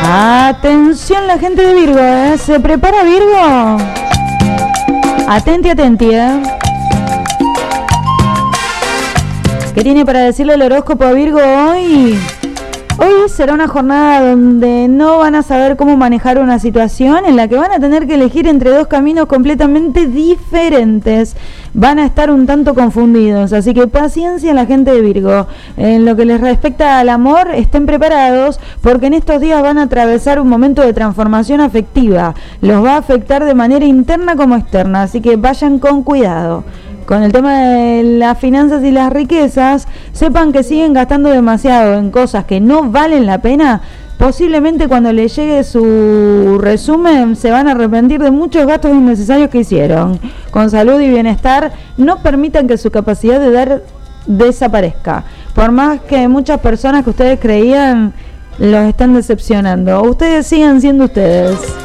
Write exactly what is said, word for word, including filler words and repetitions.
Atención la gente de Virgo, ¿eh? ¿Se prepara Virgo? Atenti, atenti, ¿eh? ¿Qué tiene para decirle el horóscopo a Virgo hoy? Hoy será una jornada donde no van a saber cómo manejar una situación en la que van a tener que elegir entre dos caminos completamente diferentes. Van a estar un tanto confundidos, así que paciencia la gente de Virgo. En lo que les respecta al amor, estén preparados porque en estos días van a atravesar un momento de transformación afectiva. Los va a afectar de manera interna como externa, así que vayan con cuidado. Con el tema de las finanzas y las riquezas, sepan que siguen gastando demasiado en cosas que no valen la pena. Posiblemente cuando les llegue su resumen se van a arrepentir de muchos gastos innecesarios que hicieron. Con salud y bienestar, no permitan que su capacidad de dar desaparezca. Por más que muchas personas que ustedes creían los están decepcionando, ustedes sigan siendo ustedes.